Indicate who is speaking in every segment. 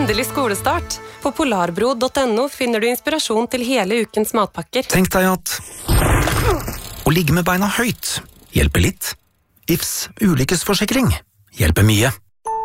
Speaker 1: Endelig skolestart. På polarbro.no finner du inspirasjon til hele ukens matpakker.
Speaker 2: Tenk deg at å ligge med beina høyt hjelper litt. Ifs ulykkesforsikring hjelper mye.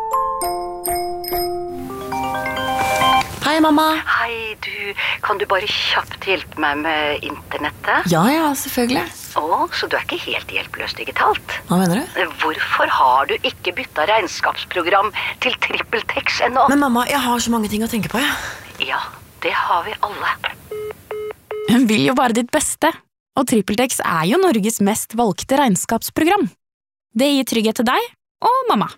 Speaker 3: Hei, mamma.
Speaker 4: Hei, kan du bare kjapt hjelpe meg med internettet?
Speaker 3: Ja, selvfølgelig.
Speaker 4: Så du ikke helt hjelpeløs digitalt?
Speaker 3: Hva mener du?
Speaker 4: Hvorfor har du ikke byttet regnskapsprogram til TrippelTex ennå?
Speaker 3: Men mamma, jeg har så mange ting å tenke på,
Speaker 4: Ja, det har vi alle.
Speaker 5: Hun vil jo bare ditt beste, og TrippelTex jo Norges mest valgte regnskapsprogram. Det gir trygghet til deg og mamma.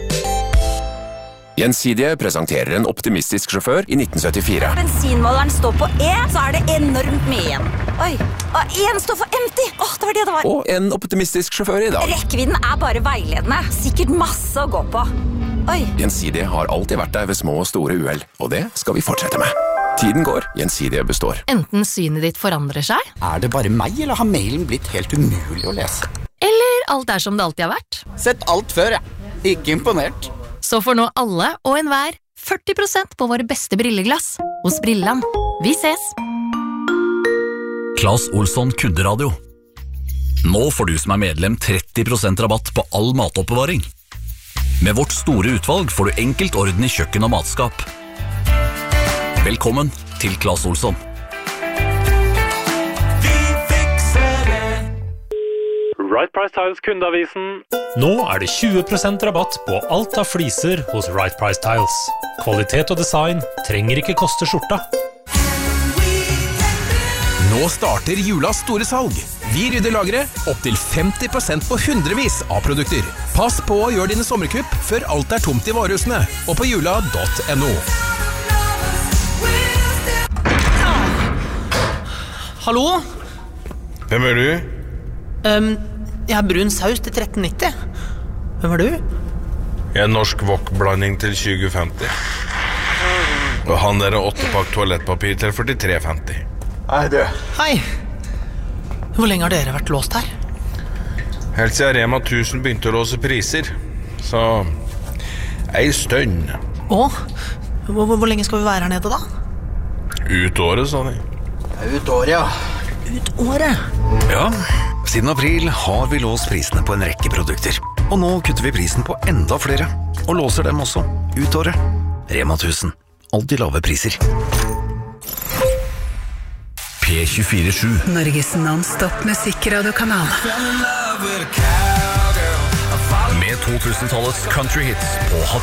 Speaker 6: Gjensidige presenterer en optimistisk sjåfør i 1974.
Speaker 7: Bensinmåleren står på E, så det enormt mye igjen. Oi, og en står for empty. Det var det var.
Speaker 6: Og en optimistisk sjåfør i dag.
Speaker 7: Rekkevidden bare veiledende. Sikkert masse å gå på. Oi.
Speaker 6: Gjensidige har alltid vært der ved små og store uheld, og det skal vi fortsette med. Tiden går, Gjensidige består.
Speaker 5: Enten synet ditt forandrer seg,
Speaker 8: det bare meg, eller har mailen blitt helt umulig å lese?
Speaker 5: eller alt som det alltid har vært.
Speaker 8: Sett alt før, Ikke imponert.
Speaker 5: Så får nå alle og enhver 40% på våre beste brilleglass hos Brilland. Vi ses!
Speaker 9: Claes Olsson Kunderadio. Nå får du som medlem 30% rabatt på all matoppbevaring. Med vårt store utvalg får du enkelt orden i kjøkken og matskap. Velkommen til Claes Olsson.
Speaker 10: Right Price Tiles kundeavisen. Nå det 20% rabatt på alt av fliser hos Right Price Tiles. Kvalitet og design trenger ikke koste skjorta.
Speaker 11: Nå starter julas store salg. Vi rydder lageret opp til 50% på hundrevis av produkter. Pass på å gjøre dine sommerkupp før alt tomt i varehusene og på jula.no.
Speaker 12: Hallo?
Speaker 13: Hvem du?
Speaker 12: Jeg har brun saus til 13,90. Hvem du?
Speaker 13: Jeg norsk wok-blanding til 20,50. Og han 8-pakk toalettpapir til 43,50.
Speaker 12: Hei. Hvor lenge har dere vært låst her?
Speaker 13: Helt siden Rema 1000 begynte å låse priser. Så ei stund.
Speaker 12: Hvor lenge skal vi være her nede da?
Speaker 13: Ut året, sa de.
Speaker 8: Ut året,
Speaker 12: Ut året?
Speaker 2: Ja, siden april har vi låst prisene på en rekke produkter. Og nå kutter vi prisen på enda flere. Og låser dem også ut året. Rema 1000. Alltid lave priser.
Speaker 14: P24/7 Norges non-stop musikkradiokanal.
Speaker 9: Med 2000-tallets country hits på